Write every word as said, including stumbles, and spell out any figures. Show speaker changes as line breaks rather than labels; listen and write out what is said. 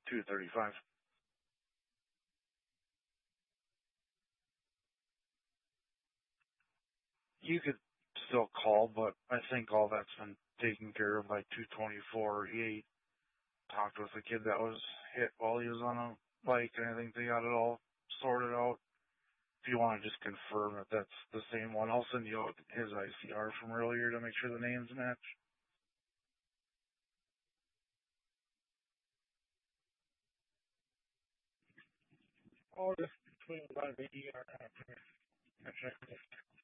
two thirty-five. You could still call, but I think all that's been taken care of by two twenty-four. He talked with a kid that was hit while he was on a bike, and I think they got it all sorted out. If you want to just confirm that that's the same one, I'll send you out his I C R from earlier to make sure the names match. All just between about a E R after I checked it.